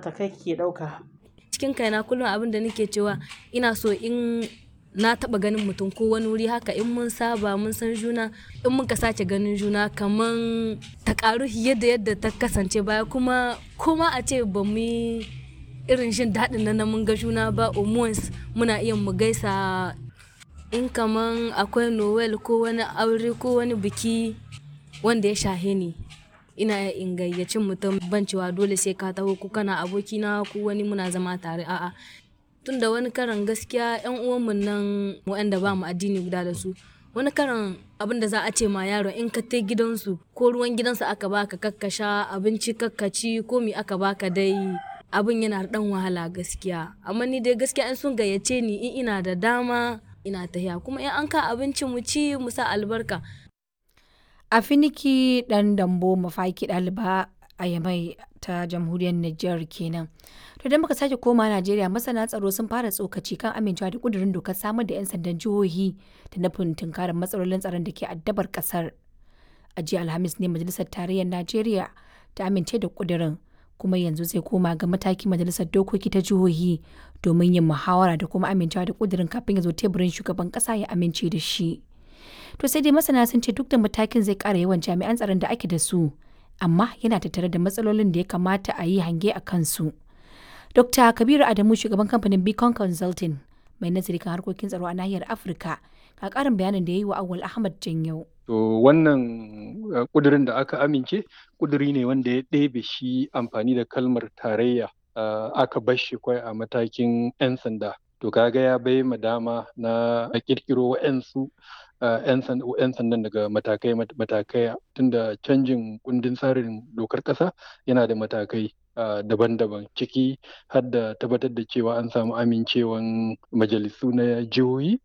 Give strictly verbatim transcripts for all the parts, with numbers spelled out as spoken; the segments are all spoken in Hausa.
matakai ke ɗauka? Cikin kaina kullum abin da nake cewa ina so in na taɓa ganin mutum ko wani wuri haka in mun saba mun san juna in muka sace ganin juna kaman ta ƙaru yadda yadda ta kasance baya kuma kuma a ce ba mu yi irin jin daɗin nan mun ga juna ba omons muna iya mu gaisa in kaman akwai noel ko wani aure ko wani biki wanda ya shahe ni ina in gayyaci mutum ban cewa dole sai ka taho ko kana abokina ko wani muna zama tare a'a tun da wani karan gaskiya yan uwanmu nan waɗanda ba mu addini guda da su wani karan abin da za a ce ma yaro in ka tai gidansu ko ruwan gidansu aka baka kakkasha abinci kakkaci ko mi aka baka dai abin yana da dan wahala gaskiya amma ni dai gaskiya in sun gayyace ni in ina da dama ina tahiya kuma in an ka abinci mu ci mu sa albarka. Afiniki dan dambo mafaki ɗaliba a Yamai ta jamhuriyar Nijar kenan. To idan muka sake koma Najeriya masana tsaro sun fara tsokaci kan amincewa da kudurin dokar samar da 'yan sandan jihohi da nufin tunkarar matsalolin tsaron da ke addabar kasar. A jiya Alhamis ne Majalisar Tarayyar Najeriya ta amince da kudurin kuma yanzu zai koma ga matakin Majalisar Dokoki ta jihohi domin yin muhawara da kuma amincewa da kudurin kafin ya zo teburin shugaban kasa ya amince da shi. To sai dai masana sun ce duk da matakin zai ƙara yawan jami'an tsaron da ake da su, amma yana tattare da matsalolin da ya kamata a yi hange a kansu. Dokta Kabiru Adamu shugaban kamfanin Beacon Consulting mai nazari kan harkokin tsaro a nahiyar Afirka ga ƙarin bayanin da ya yi wa Awal Ahmad Janyau. To wannan kudirin da aka amince kuduri ne wanda ya ɗebe shi amfani da kalmar tarayya aka bar shi kwai a matakin 'yan sanda. To kaga ya bai ma dama na a kirkiro wa'yansu yan sandan daga matakai matakai tunda canjin kundin tsarin dokar ƙasa yana da matakai daban-daban ciki har da tabbatar da cewa an samu amincewan majalisu na jihohi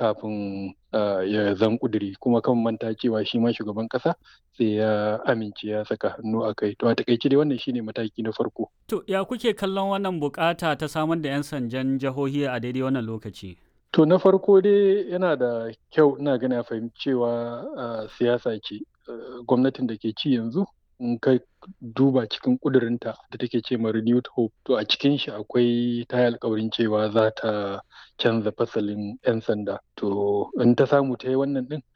kafin ya zan kuduri kuma kan manta cewa shi ma shugaban ƙasa sai ya amince ya saka hannu a kai. To a takaice dai wannan shine mataki na farko. To ya kuke kallon wannan bukata ta samar da 'yan sandan jihohi a daidai wannan lokaci? To na farko dai yana da kyau ina gani a fahimci cewa siyasa ce gwamnatin da ke ci yanzu in ka duba cikin kudurinta da take ce ma renewed hope to a cikin shi akwai ta alkawarin cewa za ta canza fasalin 'yan sanda to in ta samu ta yi wannan din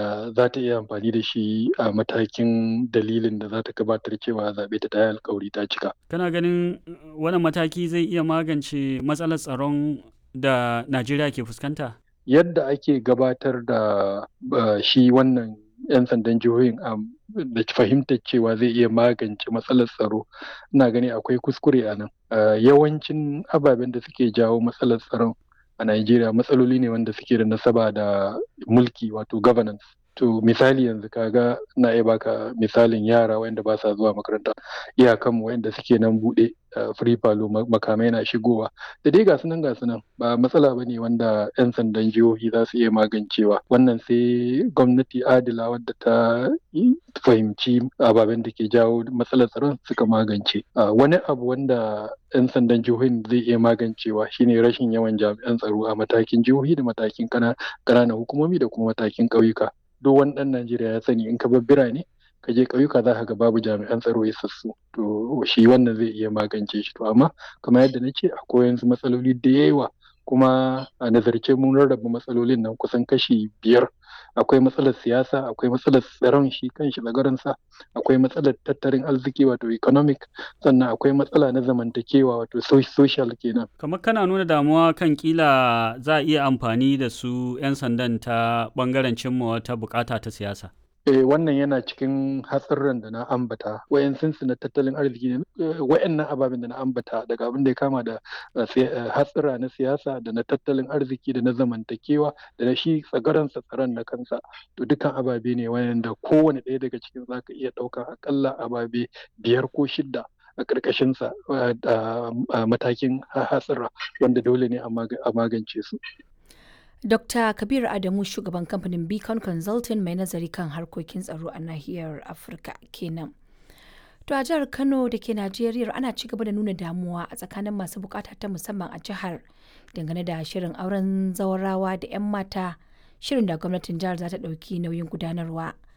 za ta iya amfani da shi a matakin dalilin da za ta gabatar cewa zaɓe ta ta yi alkawari ta cika. Kana ganin wannan mataki zai iya magance matsalar tsaron da Najeriya ke fuskanta? Yadda ake gabatar da shi wannan 'yan sandan jihohin da fahimtar cewa zai iya magance matsalar tsaro ina gani akwai kuskure a nan. Yawancin ababen da suke jawo matsalar tsaron a Najeriya matsaloli ne wanda suke da nasaba da mulki wato governance. To misali yanzu kaga na iya baka misalin yara wanda ba sa zuwa makaranta iyakanmu wanda suke nan buɗe free palo makamai na shigowa da dai gasu nan gasu nan ba matsala bane wanda 'yan sandan jihohi za su iya magancewa wannan sai gwamnati adila wadda ta fahimci ababen da ke jawo matsalar tsaron suka magance. Wani abu wanda 'yan sandan jihohin zai iya magancewa shine rashin yawan jami'an tsaro a matakin jihohi da matakin ƙananan hukumomi da kuma matakin ƙauyuka. Duk wani ɗan Najeriya ya sani in ka bar birane ka je ƙauyuka za ka ga babu jami'an tsaro isassu to shi wannan zai iya magance shi to amma kamar yadda na ce akwai yanzu matsaloli da yawa kuma a nazarce mun rarraba matsalolin nan kusan kashi biyar akwai matsalar siyasa akwai matsalar tsaron shi kanshi tsagaransa akwai matsalar tattalin arziki wato economic sannan akwai matsala na zamantakewa wato social kenan. Kamar kana nuna damuwa kan kila za a iya amfani da su 'yan sandan ta bangaren cimma wata bukata ta siyasa. Eh, wannan yana cikin hatsarran da na ambata wayansu na tattalin arziki wayannan ababen da na ambata daga abin da ya kama da hatsara na siyasa da na tattalin arziki da na zamantakewa da na shi tsagaransa tsaron na kansa to dukkan ababe ne wayanda kowane ɗaya daga cikin zaka iya ɗauka akalla ababe biyar ko shidda a ƙarƙashinsa a matakin hatsara wanda dole ne a magance su. Dokta Kabiru Adamu shugaban kamfanin Beacon Consulting mai nazari kan harkokin tsaro a nahiyar Afirka kenan. To a jihar Kano da ke Najeriya ana ci gaba da nuna damuwa a tsakanin masu bukata ta musamman a jihar dangane da shirin auren zawarawa da 'yan mata shirin da gwamnatin jihar za ta ɗauki nauyin gudanarwa.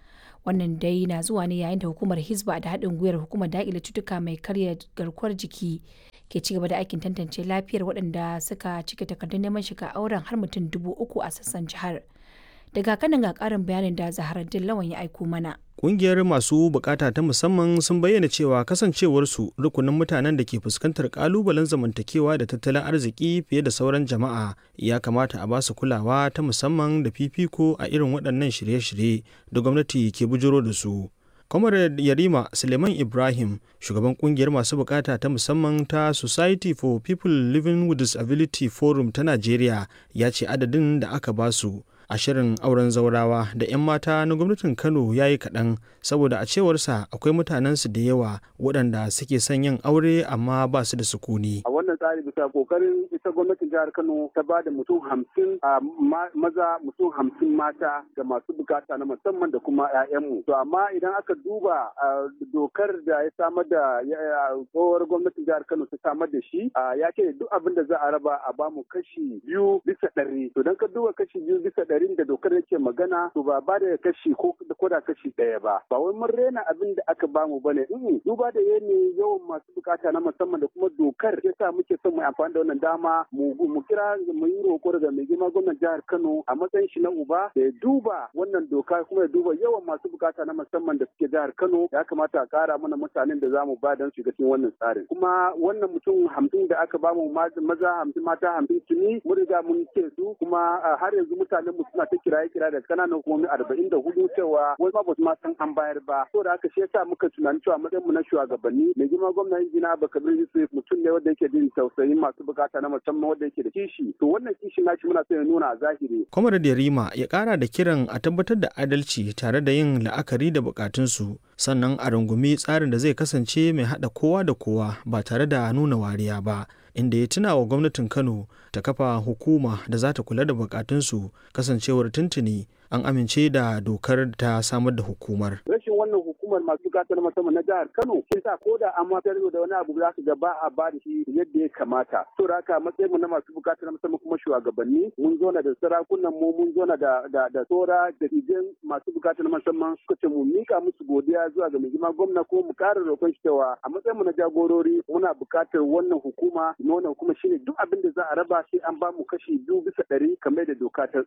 Wannan dai na zuwa ne yayin da hukumar Hizba da haɗin gwiwar hukumar daƙile cutuka mai karya garkuwar jiki ke ci gaba da aikin tantance lafiyar waɗanda suka cike takardun neman shiga auren har mutum dubu uku a sassan jihar. Daga kanan ga ƙarin bayanin da Zaharaddin Lawan ya aiko mana. Ƙungiyar masu bukata ta musamman sun bayyana cewa kasancewarsu rukunin mutanen da ke fuskantar ƙalubalen zamantakewa da tattalin arziki fiye da sauran jama'a ya kamata a basu kulawa ta musamman da fifiko a irin waɗannan shirye-shirye da gwamnati ke bujiro da su. Comrade Yarima Suleiman Ibrahim, shugaban kungiyar masu bukata ta musamman ta Society for People Living with Disability Forum ta Najeriya, ya ce adadin da aka basu a shirin auren zaurawa da 'yan mata na gwamnatin Kano ya yi kaɗan, saboda a cewarsa akwai mutanensu da yawa waɗanda suke son yin aure amma ba su da sukuni. A wannan tsari bisa kokarin ita gwamnatin jihar Kano ta ba da mutum hamsin a maza, mutum hamsin mata ga masu bukata na musamman da kuma 'ya'yanmu. To amma idan aka duba dokar da ya samar da tsohuwar gwamnatin jihar Kano ta samar da shi, ya ce duk abin da za a raba a bamu kashi biyu bisa ɗari. To don ka duba kashi biyu bisa ɗari da dokar yake magana, to ba ba da kashi ko da kashi ɗaya ba. Ba wai mun rena abin da aka bamu ba ne. Duba da yanayin yawan masu bukata na musamman da kuma dokar ya sa muke son mu amfani da wannan dama mu kira mu yi roƙo daga mai girma gwamnan jihar Kano a matsayin shi na uba da ya duba wannan doka kuma ya duba yawan masu bukata na musamman da suke jihar Kano. Ya kamata a ƙara mana mutanen da za mu ba don shiga cikin wannan tsarin. Kuma wannan mutum hamsin da aka bamu maza hamsin mata hamsin tuni mun riga mun ce su, kuma har yanzu mutanen mu suna ta kiraye kira da kananan hukumomi arba'in da hudu cewa wani ma ba su ma san an bayar ba. So da haka shi yasa muka tunani cewa matsayin mu na shugabanni mai girma gwamnati Injiniya Bakabir Yusuf mutum ne wanda yake jin tausayin masu bukata na musamman wanda yake da kishi. To wannan kishi na shi muna so ya nuna a zahiri. Comrade Yarima ya kara da kiran a tabbatar da adalci tare da yin la'akari da bukatunsu, sannan a rungumi tsarin da zai kasance mai haɗa kowa da kowa ba tare da nuna wariya ba, inda ya tuna wa gwamnatin Kano ta kafa hukuma da za ta kula da bukatunsu, kasancewar tuntuni an amince da dokar ta samar da hukumar. Rashin wannan hukumar masu bukatar musamman na jihar Kano shi sa ko da an matar da wani abu za su ga ba a ba da shi yadda ya kamata. To da haka matsayin mu na masu bukatar musamman kuma shugabanni mun zo na da sarakunan mu mun zo na da da da tsora da idan masu bukatar musamman suka ce mu mika musu godiya zuwa ga mai girma gwamna ko mu ƙara roƙon shi cewa a matsayin mu na jagorori muna bukatar wannan hukuma. Wannan hukuma shine duk abin da za a raba shi an ba mu kashi biyu bisa ɗari kamar da doka ta